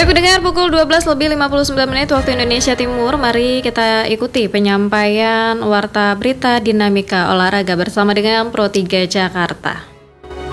Baik pendengar, pukul 12:59 waktu Indonesia Timur. Mari kita ikuti penyampaian warta berita dinamika olahraga bersama dengan Pro 3 Jakarta.